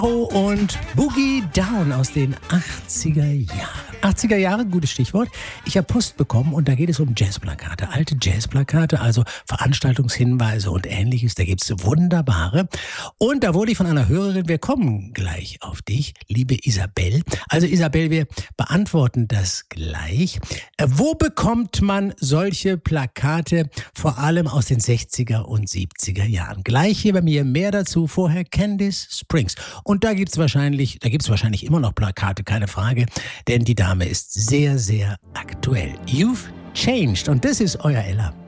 Und Boogie Down aus den 80er Jahren. 80er Jahre, gutes Stichwort. Ich habe Post bekommen und da geht es um Jazzplakate. Alte Jazzplakate, also Veranstaltungshinweise und Ähnliches. Da gibt's wunderbare. Und da wurde ich von einer Hörerin, wir kommen gleich auf dich, liebe Isabel. Also Isabel, wir beantworten das gleich. Wo bekommt man solche Plakate, vor allem aus den 60er und 70er Jahren? Gleich hier bei mir mehr dazu. Vorher Candice Springs. Und da gibt's wahrscheinlich immer noch Plakate, keine Frage, denn die Dame ist sehr, sehr aktuell. You've changed und das ist euer Ella.